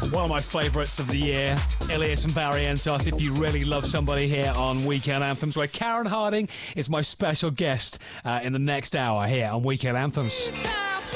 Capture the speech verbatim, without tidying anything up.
One of my favourites of the year, Ilias and Barrientos, If You Really Love Somebody, here on Weekend Anthems, where Karen Harding is my special guest uh, in the next hour here on Weekend Anthems.